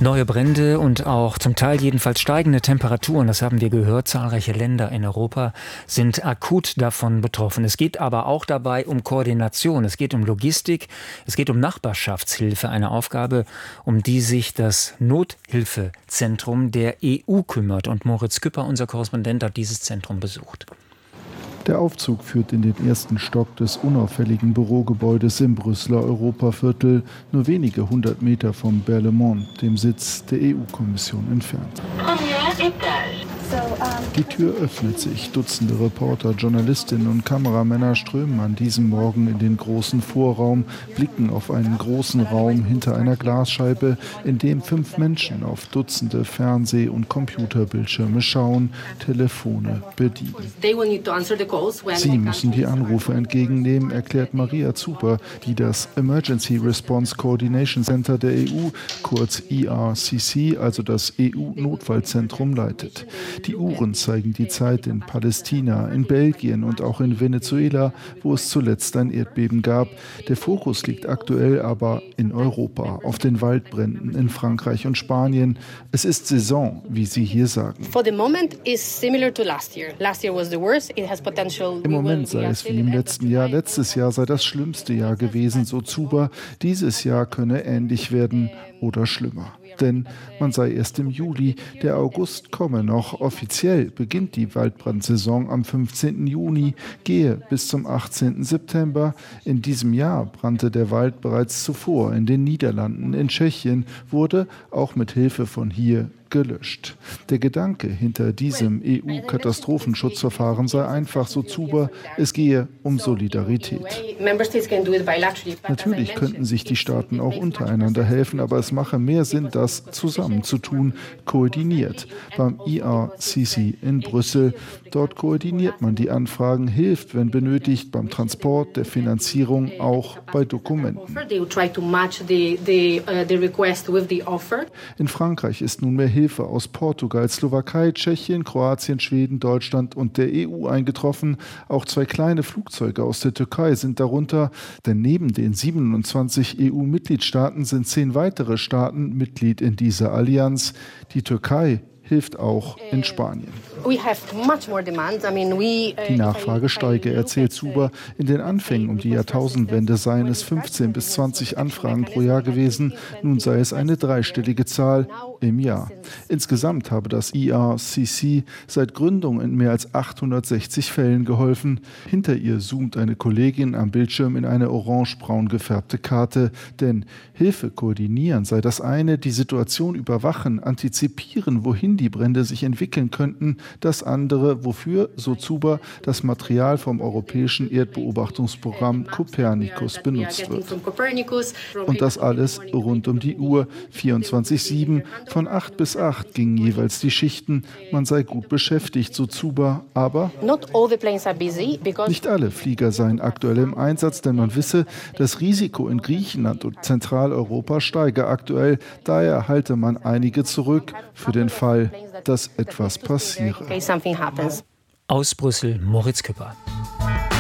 Neue Brände und auch zum Teil jedenfalls steigende Temperaturen, das haben wir gehört, zahlreiche Länder in Europa sind akut davon betroffen. Es geht aber auch dabei um Koordination, es geht um Logistik, es geht um Nachbarschaftshilfe, eine Aufgabe, um die sich das Nothilfezentrum der EU kümmert. Und Moritz Küpper, unser Korrespondent, hat dieses Zentrum besucht. Der Aufzug führt in den ersten Stock des unauffälligen Bürogebäudes im Brüsseler Europaviertel, nur wenige 100 Meter vom Berlaymont, dem Sitz der EU-Kommission, entfernt. Die Tür öffnet sich. Dutzende Reporter, Journalistinnen und Kameramänner strömen an diesem Morgen in den großen Vorraum, blicken auf einen großen Raum hinter einer Glasscheibe, in dem 5 Menschen auf Dutzende Fernseh- und Computerbildschirme schauen, Telefone bedienen. Sie müssen die Anrufe entgegennehmen, erklärt Maria Zuber, die das Emergency Response Coordination Center der EU, kurz ERCC, also das EU-Notfallzentrum, leitet. Die Uhren zeigen die Zeit in Palästina, in Belgien und auch in Venezuela, wo es zuletzt ein Erdbeben gab. Der Fokus liegt aktuell aber in Europa, auf den Waldbränden in Frankreich und Spanien. Es ist Saison, wie sie hier sagen. Im Moment sei es wie im letzten Jahr. Letztes Jahr sei das schlimmste Jahr gewesen, so Zuber. Dieses Jahr könne ähnlich werden oder schlimmer. Denn man sei erst im Juli, der August komme noch. Offiziell beginnt die Waldbrandsaison am 15. Juni, gehe bis zum 18. September. In diesem Jahr brannte der Wald bereits zuvor in den Niederlanden, in Tschechien, wurde auch mit Hilfe von hier gelöscht. Der Gedanke hinter diesem EU-Katastrophenschutzverfahren sei einfach, so Zuber, es gehe um Solidarität. Natürlich könnten sich die Staaten auch untereinander helfen, aber es mache mehr Sinn, das zusammenzutun, koordiniert. Beim ERCC in Brüssel, dort koordiniert man die Anfragen, hilft, wenn benötigt, beim Transport, der Finanzierung, auch bei Dokumenten. In Frankreich ist nunmehr Hilfe aus Portugal, Slowakei, Tschechien, Kroatien, Schweden, Deutschland und der EU eingetroffen. Auch 2 kleine Flugzeuge aus der Türkei sind darunter, denn neben den 27 EU-Mitgliedstaaten sind 10 weitere Staaten Mitglied in dieser Allianz. Die Türkei hilft auch in Spanien. Die Nachfrage steige, erzählt Zuber. In den Anfängen um die Jahrtausendwende seien es 15 bis 20 Anfragen pro Jahr gewesen. Nun sei es eine dreistellige Zahl im Jahr. Insgesamt habe das ERCC seit Gründung in mehr als 860 Fällen geholfen. Hinter ihr zoomt eine Kollegin am Bildschirm in eine orange-braun gefärbte Karte. Denn Hilfe koordinieren sei das eine, die Situation überwachen, antizipieren, wohin die Brände sich entwickeln könnten, das andere, wofür, so Zuber, das Material vom europäischen Erdbeobachtungsprogramm Copernicus benutzt wird. Und das alles rund um die Uhr, 24/7, von 8 bis 8 gingen jeweils die Schichten. Man sei gut beschäftigt, so Zuber, aber nicht alle Flieger seien aktuell im Einsatz, denn man wisse, das Risiko in Griechenland und Zentraleuropa steige aktuell. Daher halte man einige zurück für den Fall, dass etwas passiere. Aus Brüssel, Moritz Küpper.